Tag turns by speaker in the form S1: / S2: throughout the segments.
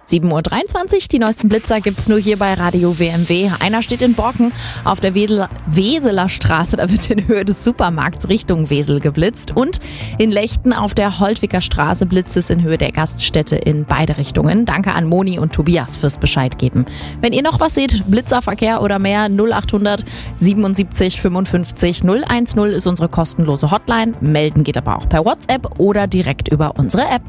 S1: 7:23 Uhr, die neuesten Blitzer gibt's nur hier bei Radio WMW. Einer steht in Borken auf der Weseler Straße, da wird in Höhe des Supermarkts Richtung Wesel geblitzt. Und in Lechten auf der Holtwicker Straße blitzt es in Höhe der Gaststätte in beide Richtungen. Danke an Moni und Tobias fürs Bescheid geben. Wenn ihr noch was seht, Blitzerverkehr oder mehr, 0800 77 55 010 ist unsere kostenlose Hotline. Melden geht aber auch per WhatsApp oder direkt über unsere App.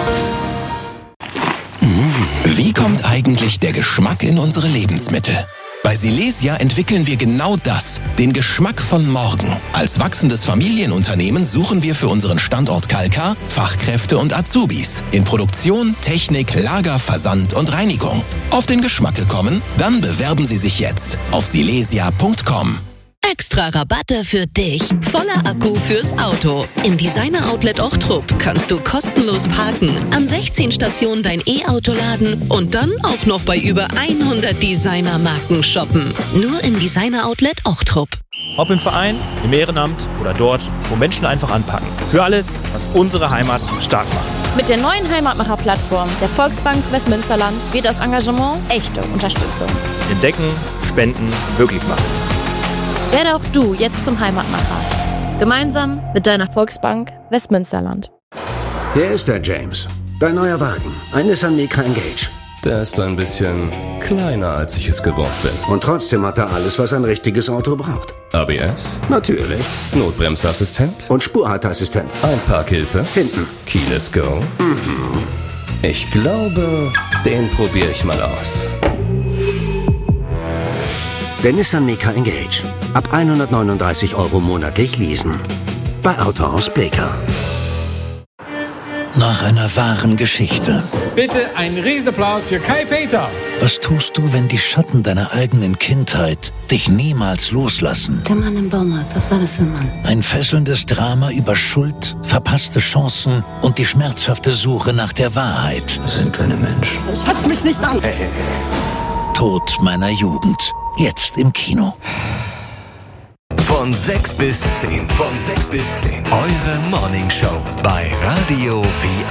S2: Wie kommt eigentlich der Geschmack in unsere Lebensmittel? Bei Silesia entwickeln wir genau das, den Geschmack von morgen. Als wachsendes Familienunternehmen suchen wir für unseren Standort Kalkar Fachkräfte und Azubis in Produktion, Technik, Lager, Versand und Reinigung. Auf den Geschmack gekommen? Dann bewerben Sie sich jetzt auf silesia.com.
S3: Extra Rabatte für dich. Voller Akku fürs Auto. Im Designer Outlet Ochtrup kannst du kostenlos parken, an 16 Stationen dein E-Auto laden und dann auch noch bei über 100 Designermarken shoppen. Nur im Designer Outlet Ochtrup.
S4: Ob im Verein, im Ehrenamt oder dort, wo Menschen einfach anpacken. Für alles, was unsere Heimat stark macht.
S5: Mit der neuen Heimatmacher-Plattform der Volksbank Westmünsterland wird das Engagement echte Unterstützung.
S4: Entdecken, spenden, möglich machen.
S5: Werde auch du jetzt zum Heimatmacher. Gemeinsam mit deiner Volksbank Westmünsterland.
S6: Hier ist der James. Dein neuer Wagen. Ein Nissan Micra Engage.
S7: Der ist ein bisschen kleiner, als ich es gewohnt bin.
S6: Und trotzdem hat er alles, was ein richtiges Auto braucht.
S7: ABS?
S6: Natürlich.
S7: Notbremsassistent?
S6: Und Spurhalteassistent.
S7: Einparkhilfe?
S6: Hinten.
S7: Keyless Go? Ich glaube, den probiere ich mal aus.
S6: Der Nissan Micra Engage. Ab 139 € monatlich leasen. Bei Autohaus Beker.
S8: Nach einer wahren Geschichte.
S9: Bitte einen Riesenapplaus für Kai Peter.
S8: Was tust du, wenn die Schatten deiner eigenen Kindheit dich niemals loslassen?
S10: Der Mann im Baumarkt, was war das für ein Mann?
S8: Ein fesselndes Drama über Schuld, verpasste Chancen und die schmerzhafte Suche nach der Wahrheit.
S11: Das sind keine Menschen.
S10: Fass mich nicht an!
S8: Tod meiner Jugend. Jetzt im Kino.
S2: Von 6 bis 10. Eure Morning Show bei Radio WM.